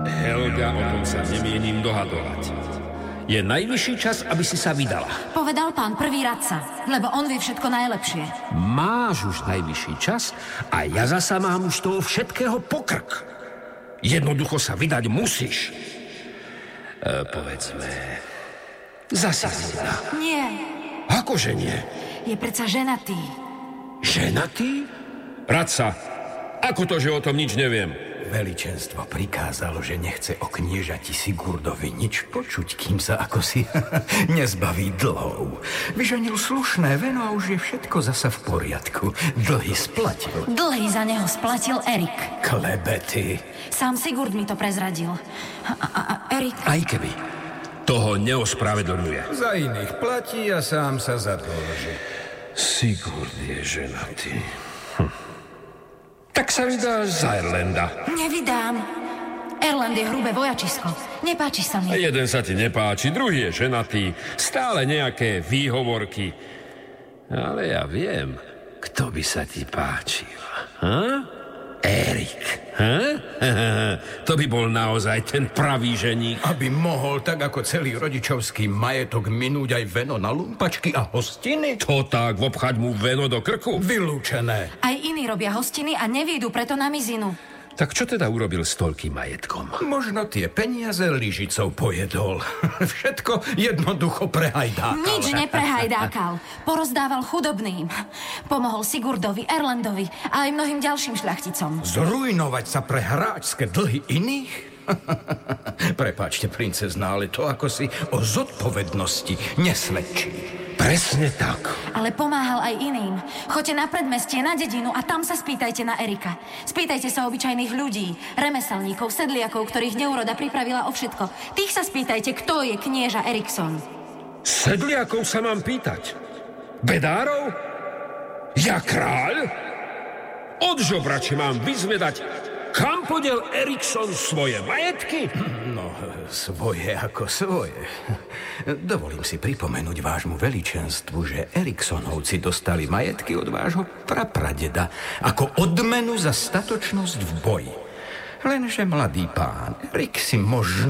Helga, o tom sa nemienim dohadovať. Je najvyšší čas, aby si sa vydala. Povedal pán prvý radca, lebo on vie všetko najlepšie. Máš už najvyšší čas a ja zasa mám už toho všetkého pokrk. Jednoducho sa vydať musíš. Povedzme, zasa vydá. Nie. Akože nie? Je predsa ženatý. Ženatý? Radca, ako to, že o tom nič neviem? Veličenstvo prikázalo, že nechce o kniežati Sigurdovi nič počuť, kým sa ako si nezbaví dlhov. Vyženil slušné veno a už je všetko zasa v poriadku. Dlhy splatil. Dlhy za neho splatil Erik. Klebety. Sám Sigurd mi to prezradil. A Erik... Aj keby. Toho neospravedlňuje. Za iných platí a sám sa zadlží. Sigurd je ženatý. Tak sa vydáš za Erlenda. Nevydám. Erlend je hrubé vojačisko. Nepáči sa mi. Jeden sa ti nepáči, druhý je ženatý. Stále nejaké výhovorky. Ale ja viem, kto by sa ti páčil. Erik. To by bol naozaj ten pravý ženích. Aby mohol tak ako celý rodičovský majetok minúť aj veno na lumpačky a hostiny? To tak, vobchať mu veno do krku? Vylúčené. Aj iní robia hostiny a nevídu preto na mizinu. Tak čo teda urobil s toľkým majetkom? Možno tie peniaze lyžicou pojedol. Všetko jednoducho prehajdákal. Nič neprehajdákal. Porozdával chudobným. Pomohol Sigurdovi, Erlendovi a aj mnohým ďalším šľachticom. Zrujnovať sa pre hráčske dlhy iných? Prepáčte, princezná, ale to ako si o zodpovednosti nesvedčí. Presne tak. Ale pomáhal aj iným. Choďte na predmestie, na dedinu a tam sa spýtajte na Erika. Spýtajte sa obyčajných ľudí, remeselníkov, sedliakov, ktorých neuroda pripravila o všetko. Tých sa spýtajte, kto je knieža Erikson. Sedliakov sa mám pýtať? Bedárov? Ja kráľ? Od žobrače mám vyzvedať, kam podiel Erikson svoje majetky? No, svoje ako svoje. Dovolím si pripomenúť vášmu veličenstvu, že Eriksonovci dostali majetky od vášho prapradeda ako odmenu za statočnosť v boji. Lenže mladý pán Erik si možno